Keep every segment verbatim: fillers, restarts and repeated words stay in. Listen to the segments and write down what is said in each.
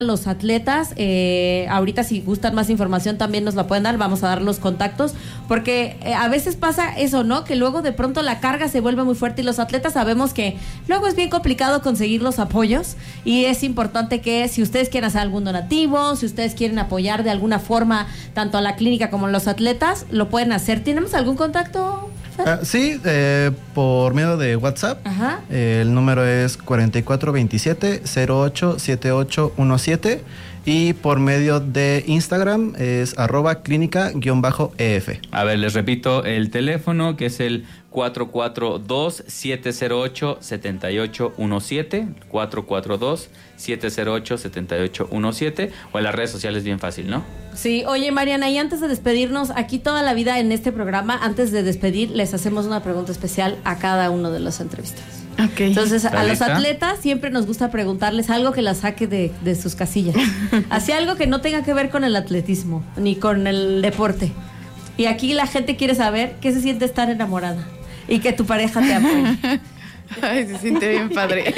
los atletas, eh, ahorita si gustan más información también nos la pueden dar, vamos a dar los contactos, porque eh, a veces pasa eso, ¿no? Que luego de pronto la carga se vuelve muy fuerte y los atletas sabemos que luego es bien complicado conseguir los apoyos y es importante que si ustedes quieren hacer algún donativo, si ustedes quieren apoyar de alguna forma tanto a la clínica como a los atletas, lo pueden hacer. ¿Tenemos algún contacto? Uh, sí, eh, por medio de WhatsApp. Ajá. Eh, el número es cuarenta y cuatro veintisiete cero ocho setenta y ocho diecisiete y por medio de Instagram es arroba clínica guión bajo E F. A ver, les repito el teléfono, que es el cuatro cuatro dos siete cero ocho siete ocho uno siete, cuatro cuatro dos siete cero ocho siete ocho uno siete, o en las redes sociales, bien fácil, ¿no? Sí, oye Mariana, y antes de despedirnos, aquí toda la vida en este programa, antes de despedir, les hacemos una pregunta especial a cada uno de los entrevistados. Okay. Entonces, a los lista? atletas siempre nos gusta preguntarles algo que las saque de, de sus casillas. Así algo que no tenga que ver con el atletismo, ni con el deporte. Y aquí la gente quiere saber qué se siente estar enamorada y que tu pareja te apoye. Ay, se siente bien padre.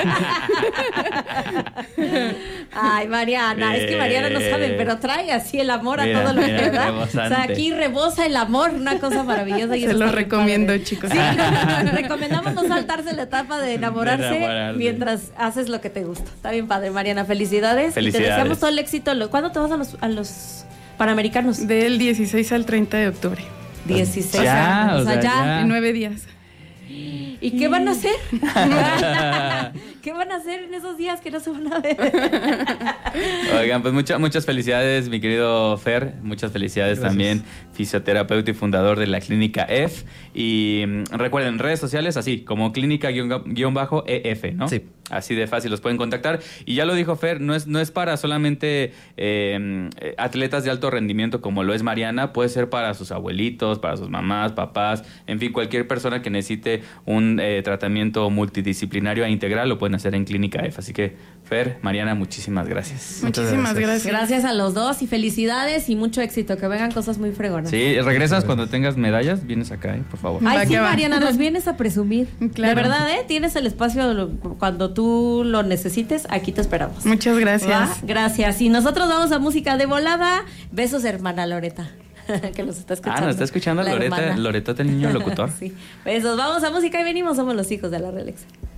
Ay, Mariana, bien. Es que Mariana no sabe, pero trae así el amor a mira, todo lo mira, que da. O sea, aquí rebosa el amor, una cosa maravillosa. Y se lo recomiendo, padre. Chicos. Sí, recomendamos no saltarse la etapa de enamorarse, de enamorarse mientras haces lo que te gusta. Está bien padre, Mariana, felicidades. Felicidades. Y te deseamos todo el éxito. ¿Cuándo te vas a los, a los Panamericanos? Del dieciséis al treinta de octubre. dieciséis. Ya, o sea, o sea, ya. ya. En nueve días. ¿Y qué van a hacer? ¿Qué van a hacer en esos días que no se van a ver? Oigan, pues muchas muchas felicidades, mi querido Fer. Muchas felicidades. Gracias. También, fisioterapeuta y fundador de la clínica F. Y recuerden, redes sociales así, como clínica-E F, ¿no? Sí. Así de fácil los pueden contactar. Y ya lo dijo Fer, no es, no es para solamente eh, atletas de alto rendimiento como lo es Mariana, puede ser para sus abuelitos, para sus mamás, papás, en fin, cualquier persona que necesite un eh, tratamiento multidisciplinario e integral lo pueden hacer en Clínica F. Así que, Fer, Mariana, muchísimas gracias. Muchísimas gracias. Gracias a los dos y felicidades y mucho éxito, que vengan cosas muy fregonas. Sí, regresas cuando tengas medallas, vienes acá, ¿eh? Por favor. Ay, va sí, Mariana, nos vienes a presumir. Claro. De verdad, ¿eh? Tienes el espacio cuando tú lo necesites, aquí te esperamos. Muchas gracias. ¿Va? Gracias. Y nosotros vamos a música de volada. Besos, hermana Loreta, que nos está escuchando. Ah, nos está escuchando Loreta, Loreta, el niño locutor. Sí. Besos, vamos a música y venimos, somos los hijos de la Real X.